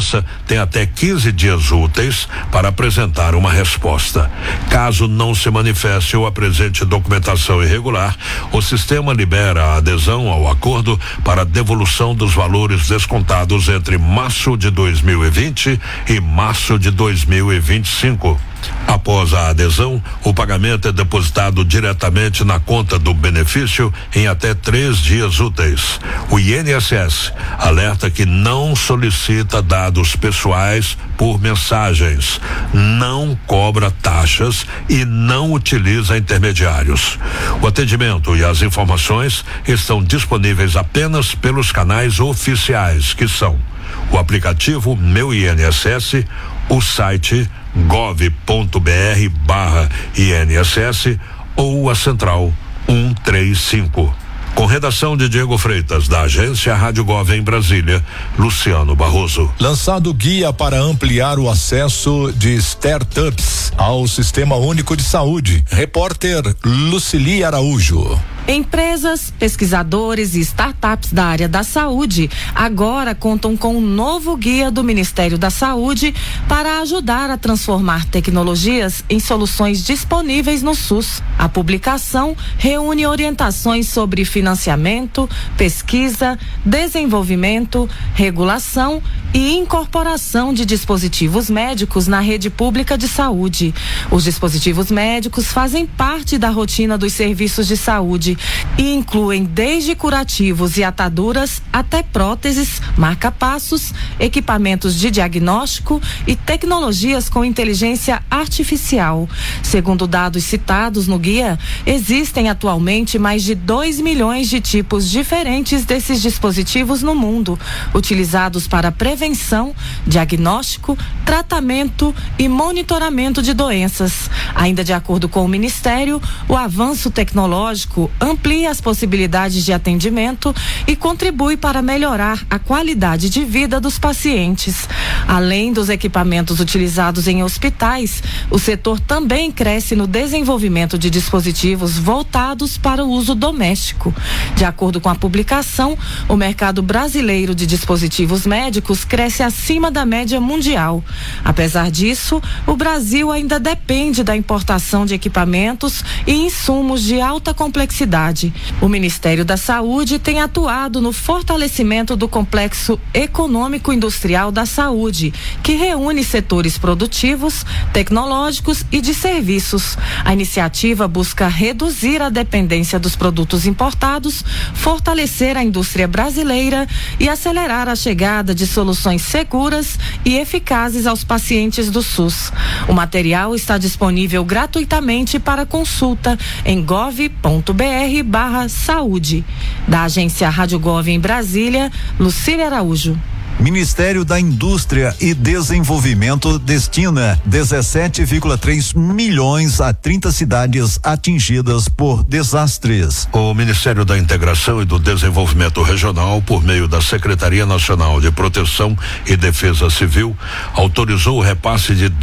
doença tem até 15 dias úteis para apresentar uma resposta. Caso não se manifeste ou apresente documentação irregular, o sistema libera a adesão ao acordo para devolução dos valores descontados entre março de 2020 e março de 2025. Após a adesão, o pagamento é depositado diretamente na conta do benefício em até 3 dias úteis. O INSS alerta que não solicita dados pessoais por mensagens, não cobra taxas e não utiliza intermediários. O atendimento e as informações estão disponíveis apenas pelos canais oficiais, que são o aplicativo Meu INSS, o site gov.br/INSS ou a central 135. Com redação de Diego Freitas, da agência Rádio Gov em Brasília, Luciano Barroso. Lançado guia para ampliar o acesso de startups ao Sistema Único de Saúde. Repórter Lucili Araújo. Empresas, pesquisadores e startups da área da saúde agora contam com um novo guia do Ministério da Saúde para ajudar a transformar tecnologias em soluções disponíveis no SUS. A publicação reúne orientações sobre financiamento, pesquisa, desenvolvimento, regulação e incorporação de dispositivos médicos na rede pública de saúde. Os dispositivos médicos fazem parte da rotina dos serviços de saúde e incluem desde curativos e ataduras até próteses, marca-passos, equipamentos de diagnóstico e tecnologias com inteligência artificial. Segundo dados citados no guia, existem atualmente mais de 2 milhões de tipos diferentes desses dispositivos no mundo, utilizados para prevenção, diagnóstico, tratamento e monitoramento de doenças. Ainda de acordo com o Ministério, o avanço tecnológico amplia as possibilidades de atendimento e contribui para melhorar a qualidade de vida dos pacientes. Além dos equipamentos utilizados em hospitais, o setor também cresce no desenvolvimento de dispositivos voltados para o uso doméstico. De acordo com a publicação, o mercado brasileiro de dispositivos médicos cresce acima da média mundial. Apesar disso, o Brasil ainda depende da importação de equipamentos e insumos de alta complexidade. O Ministério da Saúde tem atuado no fortalecimento do complexo econômico-industrial da saúde, que reúne setores produtivos, tecnológicos e de serviços. A iniciativa busca reduzir a dependência dos produtos importados, fortalecer a indústria brasileira e acelerar a chegada de soluções seguras e eficazes aos pacientes do SUS. O material está disponível gratuitamente para consulta em gov.br/saúde. Da agência Rádio Gov em Brasília, Lucília Araújo. Ministério da Indústria e Desenvolvimento destina 17,3 milhões a 30 cidades atingidas por desastres. O Ministério da Integração e do Desenvolvimento Regional, por meio da Secretaria Nacional de Proteção e Defesa Civil, autorizou o repasse de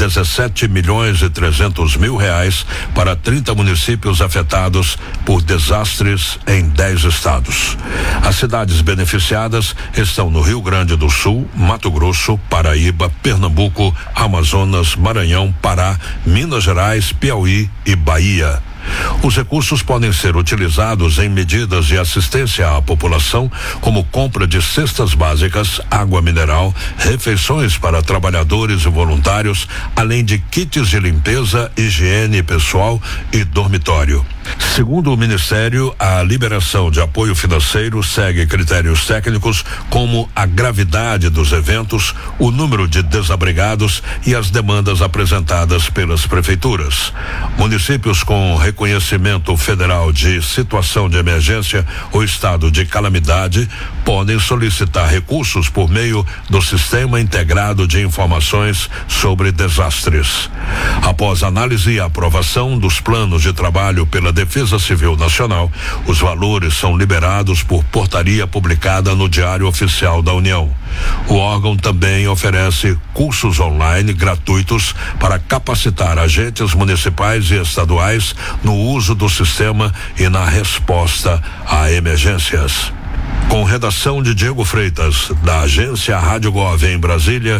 17.300.000 reais para 30 municípios afetados por desastres em 10 estados. As cidades beneficiadas estão no Rio Grande do Sul, Mato Grosso, Paraíba, Pernambuco, Amazonas, Maranhão, Pará, Minas Gerais, Piauí e Bahia. Os recursos podem ser utilizados em medidas de assistência à população, como compra de cestas básicas, água mineral, refeições para trabalhadores e voluntários, além de kits de limpeza, higiene pessoal e dormitório. Segundo o Ministério, a liberação de apoio financeiro segue critérios técnicos como a gravidade dos eventos, o número de desabrigados e as demandas apresentadas pelas prefeituras. Municípios com reconhecimento federal de situação de emergência ou estado de calamidade podem solicitar recursos por meio do Sistema Integrado de Informações sobre Desastres. Após análise e aprovação dos planos de trabalho pela Defesa Civil Nacional, os valores são liberados por portaria publicada no Diário Oficial da União. O órgão também oferece cursos online gratuitos para capacitar agentes municipais e estaduais no uso do sistema e na resposta a emergências. Com redação de Diego Freitas, da agência Rádio Gov em Brasília,